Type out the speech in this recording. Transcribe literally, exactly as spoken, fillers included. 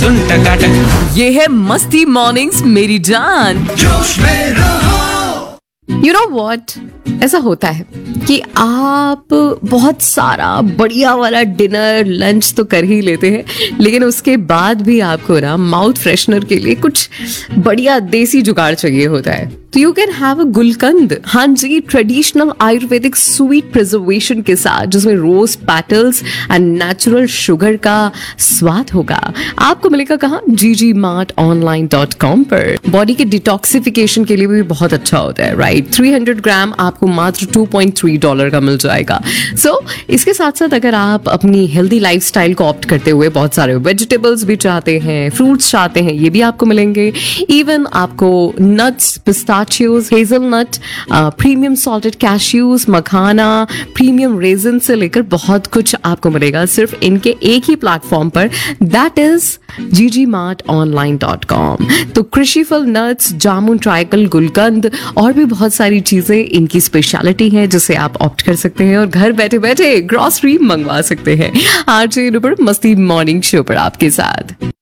धुन टकाटक। ये है मस्ती मॉर्निंग्स मेरी जान। जोश में रहो। यू नो वॉट, ऐसा होता है कि आप बहुत सारा बढ़िया वाला डिनर लंच तो कर ही लेते हैं, लेकिन उसके बाद भी आपको ना माउथ फ्रेशनर के लिए कुछ बढ़िया देसी जुगाड़ चाहिए होता है। तो यू कैन हैव अ गुलकंद। हाँ जी, ट्रेडिशनल आयुर्वेदिक स्वीट प्रिजर्वेशन के साथ, जिसमें rose petals and natural sugar का स्वाद होगा। आपको मिलेगा कहाँ? जी G mart online dot com पर। बॉडी के डिटॉक्सिफिकेशन के लिए भी बहुत अच्छा होता है, राइट? थ्री हंड्रेड ग्राम आपको मात्र टू पॉइंट थ्री डॉलर का मिल जाएगा। सो so, इसके साथ साथ अगर आप अपनी हेल्दी लाइफस्टाइल को ऑप्ट करते हुए बहुत सारे वेजिटेबल्स भी चाहते हैं, फ्रूट्स चाहते हैं, ये भी आपको मिलेंगे। इवन आपको nuts, पिस्ताचियोज, hazelnut, premium salted cashews, मखाना, प्रीमियम रेजिन से लेकर बहुत कुछ आपको मिलेगा सिर्फ इनके एक ही प्लेटफॉर्म पर, that is ji G mart online dot com. तो कृषि फल, नट्स, जामुन, ट्राइकल, गुलकंद और भी बहुत सारी चीजें इनकी स्पेशलिटी है, जिसे आप ऑप्ट कर सकते हैं और घर बैठे बैठे ग्रोसरी मंगवा सकते हैं। आरजे नुपुर मस्ती मॉर्निंग शो पर आपके साथ।